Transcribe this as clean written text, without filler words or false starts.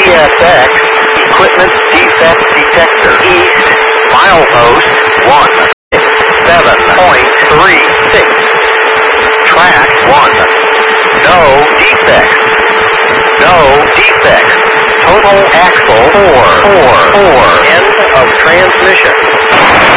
CSX, equipment defect detector. East, milepost 17.36. Track 1. No defects. No defects. Total axle 4. End of transmission.